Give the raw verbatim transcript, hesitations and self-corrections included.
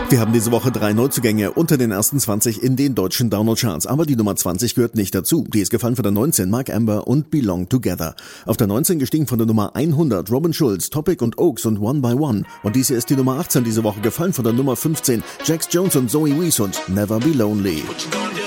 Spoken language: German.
Wir haben diese Woche drei Neuzugänge unter den ersten zwanzig in den deutschen Download-Charts, aber die Nummer zwanzig gehört nicht dazu. Die ist gefallen von der neunzehn, Mark Amber und Belong Together. Auf der neunzehn gestiegen von der Nummer hundert, Robin Schulz, Topic und Oaks und One by One. Und dies hier ist die Nummer achtzehn diese Woche gefallen von der Nummer fünfzehn, Jax Jones und Zoe Wees und Never Be Lonely.